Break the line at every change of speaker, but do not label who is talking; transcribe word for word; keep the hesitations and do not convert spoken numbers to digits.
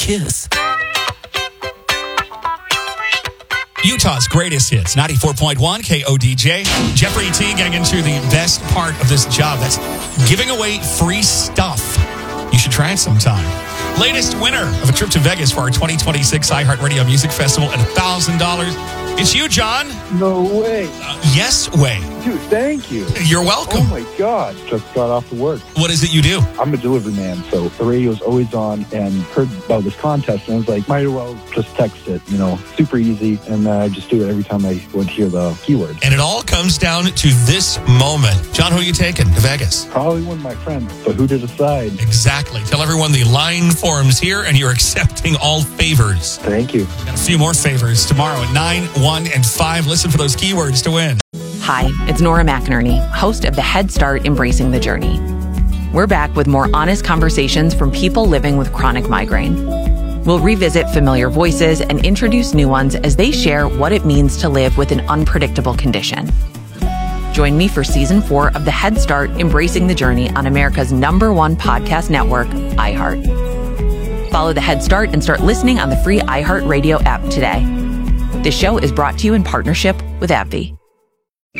kiss.
Utah's greatest hits, ninety-four point one K O D J. Jeffrey T getting into the best part of this job. That's giving away free stuff. You should try it sometime. Latest winner of a trip to Vegas for our twenty twenty-six iHeartRadio Music Festival at one thousand dollars. It's you, John.
No way.
Uh, yes way.
Dude, thank you.
You're welcome.
Oh, my God. Just got off to work.
What is it you do?
I'm a delivery man, so the radio's always on, and heard about this contest, and I was like, might as well just text it, you know, super easy, and uh, I just do it every time I would hear the keyword.
And it all comes down to this moment. John, who are you taking to Vegas?
Probably one of my friends, but who to decide?
Exactly. Tell everyone the line forms here, and you're accepting all favors.
Thank you.
Got a few more favors tomorrow at nine, one, and five. Listen for those keywords to win.
Hi, it's Nora McInerney, host of the Head Start Embracing the Journey. We're back with more honest conversations from people living with chronic migraine. We'll revisit familiar voices and introduce new ones as they share what it means to live with an unpredictable condition. Join me for season four of the Head Start Embracing the Journey on America's number one podcast network, iHeart. Follow the Head Start and start listening on the free iHeartRadio app today. This show is brought to you in partnership with AbbVie.